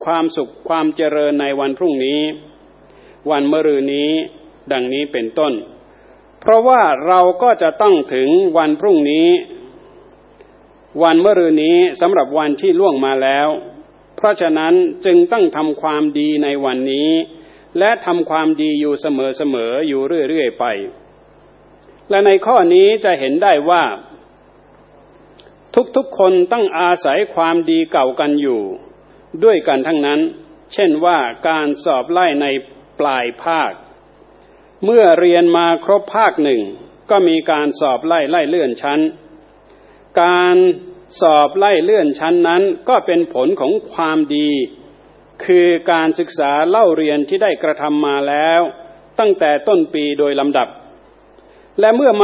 ความสุขความเจริญในวันพรุ่งนี้วันมะรืนนี้ดังนี้เป็นต้นเพราะว่าเราก็จะต้องถึงวันพรุ่งนี้วันมะรืนนี้สำหรับวันที่ล่วงมาแล้วเพราะฉะนั้นจึงต้องทำความดีในวันนี้และทำความดีอยู่เสมอๆอยู่เรื่อยๆไปและในข้อนี้จะเห็นได้ว่าทุกๆคนต้องอาศัยความดีเก่ากันอยู่ด้วยกันทั้งนั้นเช่นว่าการสอบไล่ในปลายภาคเมื่อเรียนมาครบภาคหนึ่งก็มีการสอบไล่เลื่อนชั้นการสอบไล่เลื่อนชั้นนั้นก็เป็นผลของความดีคือการศึกษาเล่าเรียนที่ได้กระทำมาแล้วตั้งแต่ต้นปีโดยลำดับและเมื่อ